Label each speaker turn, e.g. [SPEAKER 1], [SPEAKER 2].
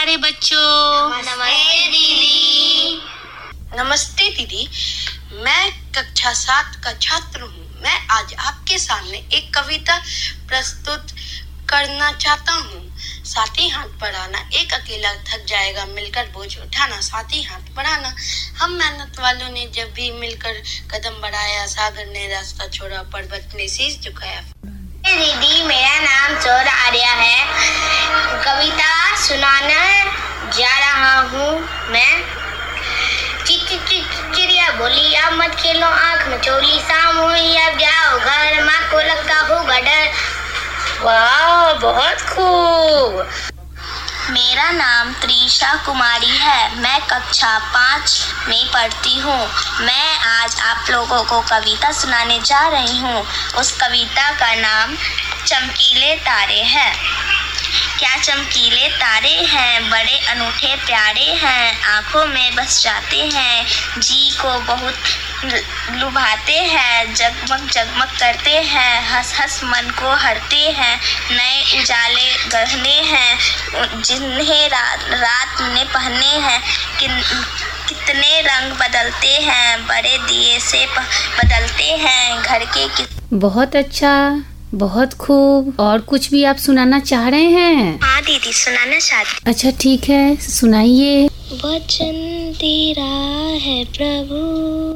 [SPEAKER 1] प्यारे बच्चों।
[SPEAKER 2] नमस्ते दीदी।
[SPEAKER 3] नमस्ते दीदी, मैं कक्षा 7 का छात्र हूँ। मैं आज आपके सामने एक कविता प्रस्तुत करना चाहता हूँ। साथी हाथ बढ़ाना, एक अकेला थक जाएगा, मिलकर बोझ उठाना, साथी हाथ बढ़ाना। हम मेहनत वालों ने जब भी मिलकर कदम बढ़ाया, सागर ने रास्ता छोड़ा, पर्वत ने शीश झुकाया।
[SPEAKER 2] दीदी, मेरा नाम सौर आर्या है। कविता सुनाने जा रहा हूँ मैं। चिड़िया बोली अब मत खेलो आँख में चोली, शाम हुई अब जाओ घर, माँ को लगता होगा डर।
[SPEAKER 3] वाह, बहुत खूब।
[SPEAKER 4] मेरा नाम त्रिशा कुमारी है। मैं कक्षा 5 में पढ़ती हूँ। मैं आज आप लोगों को कविता सुनाने जा रही हूँ। उस कविता का नाम चमकीले तारे है। क्या चमकीले तारे हैं, बड़े अनूठे प्यारे हैं, आँखों में बस जाते हैं, जी को बहुत लुभाते हैं, जगमग जगमग करते हैं, हंस हंस मन को हरते हैं, नए उजाले गहने हैं, जिन्हें रात ने पहने हैं, कितने रंग बदलते हैं, बड़े दिए से बदलते हैं, घर के
[SPEAKER 1] बहुत अच्छा, बहुत खूब। और कुछ भी आप सुनाना चाह रहे हैं?
[SPEAKER 4] हाँ दीदी, सुनाना चाहती।
[SPEAKER 1] अच्छा ठीक है, सुनाइए।
[SPEAKER 4] वचन तेरा है प्रभु,